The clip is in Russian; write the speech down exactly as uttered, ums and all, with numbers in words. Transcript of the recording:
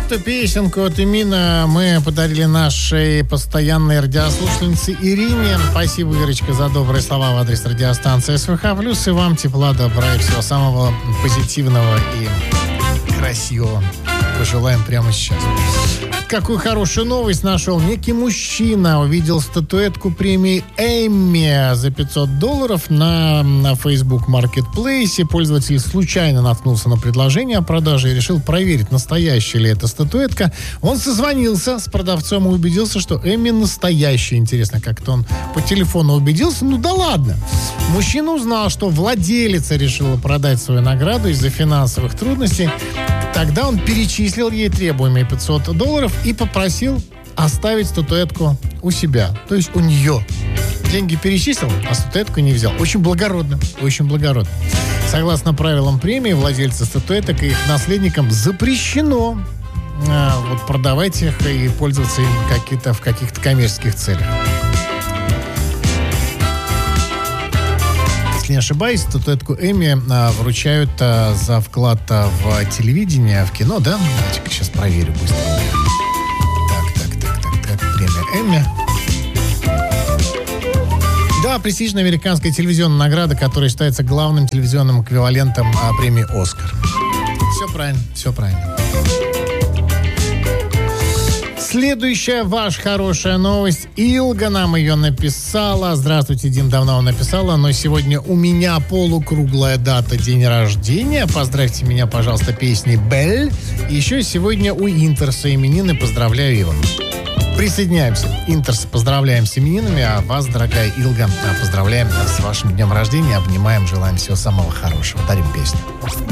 Эту песенку от Эмина мы подарили нашей постоянной радиослушательнице Ирине. Спасибо, Ирочка, за добрые слова в адрес радиостанции СВХ+. Плюс и вам тепла, добра и всего самого позитивного и красивого пожелаем прямо сейчас. Какую хорошую новость нашел. Некий мужчина увидел статуэтку премии Эмми за пятьсот долларов на, на Facebook Marketplace. Пользователь случайно наткнулся на предложение о продаже и решил проверить, настоящая ли эта статуэтка. Он созвонился с продавцом и убедился, что Эмми настоящая. Интересно, как-то он по телефону убедился. Ну да ладно. Мужчина узнал, что владелица решила продать свою награду из-за финансовых трудностей. Тогда он перечислил ей требуемые пятьсот долларов и попросил оставить статуэтку у себя. То есть у нее. Деньги перечислил, а статуэтку не взял. Очень благородно. Очень благородно. Согласно правилам премии, владельцы статуэток и их наследникам запрещено э, вот, продавать их и пользоваться им какие-то, в каких-то коммерческих целях. Если не ошибаюсь, статуэтку Эмми а, вручают а, за вклад а, в телевидение, в кино, да? Давайте-ка сейчас проверю быстро. Так, так, так, так, так. Премия Эмми. Да, престижная американская телевизионная награда, которая считается главным телевизионным эквивалентом а, премии «Оскар». Все правильно, все правильно. Следующая ваша хорошая новость. Илга нам ее написала. Здравствуйте, Дим, давно написала, но сегодня у меня полукруглая дата, день рождения. Поздравьте меня, пожалуйста, песней «Бель». И еще сегодня у Интерса именины. Поздравляю его. Присоединяемся. Интерс, поздравляем с именинами, а вас, дорогая Илга, поздравляем с вашим днем рождения. Обнимаем, желаем всего самого хорошего. Дарим песню.